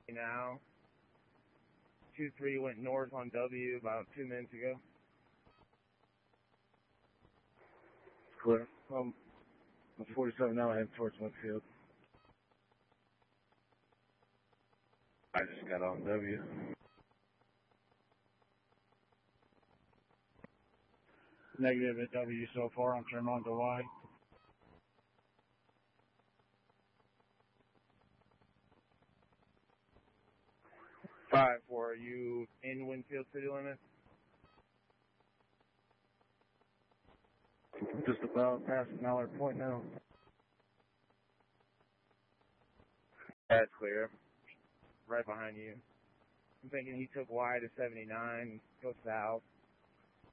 now. 2-3 went north on W about 2 minutes ago. Clear. I'm 47 now, heading towards Winfield. I just got on W. Negative at W so far. I'm turning on to Y. 5-4, are you in Winfield city limits? Just about past Mallard Point now. That's clear. Right behind you. I'm thinking he took Y to 79, go south.